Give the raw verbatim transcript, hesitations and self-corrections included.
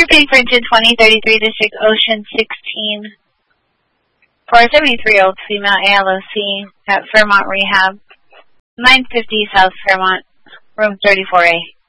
Booking for June twenty thirty-three, District Ocean sixteen. For a seventy-three-year-old female A L O C at Fairmont Rehab, nine fifty South Fairmont, room thirty-four A.